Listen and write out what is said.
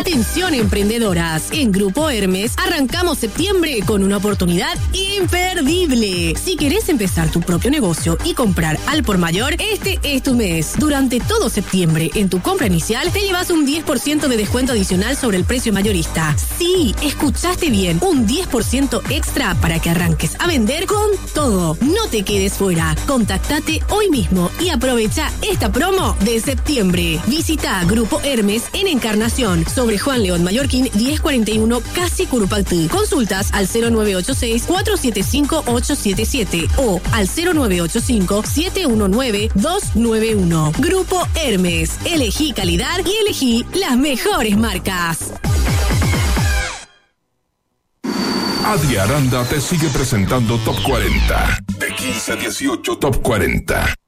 Atención emprendedoras, en Grupo Hermes arrancamos septiembre con una oportunidad imperdible. Si querés empezar tu propio negocio y comprar al por mayor, este es tu mes. Durante todo septiembre, en tu compra inicial, te llevas un 10% de descuento adicional sobre el precio mayorista. Sí, escuchaste bien, un 10% extra para que arranques a vender con todo. No te quedes fuera. Contactate hoy mismo y aprovecha esta promo de septiembre. Visita Grupo Hermes en Encarnación, sobre Juan León Mallorquín 1041, casi Curupactí. Consultas al 0986-475-877 o al 0985-719-291. Grupo Hermes. Elegí calidad y elegí las mejores marcas. Adi Aranda te sigue presentando Top 40. De 15 a 18 Top 40.